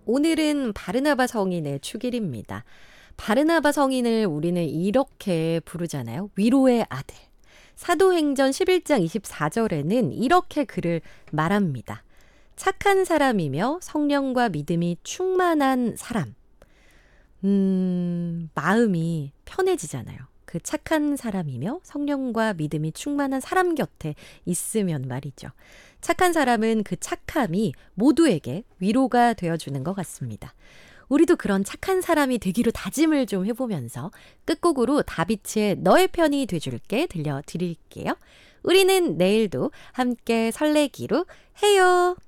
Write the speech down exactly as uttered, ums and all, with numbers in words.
오늘은 바르나바 성인의 축일입니다. 바르나바 성인을 우리는 이렇게 부르잖아요. 위로의 아들. 사도행전 십일 장 이십사 절에는 이렇게 그를 말합니다. 착한 사람이며 성령과 믿음이 충만한 사람. 음, 마음이 편해지잖아요. 그 착한 사람이며 성령과 믿음이 충만한 사람 곁에 있으면 말이죠. 착한 사람은 그 착함이 모두에게 위로가 되어주는 것 같습니다. 우리도 그런 착한 사람이 되기로 다짐을 좀 해보면서 끝곡으로 다비치의 너의 편이 돼줄게 들려드릴게요. 우리는 내일도 함께 설레기로 해요.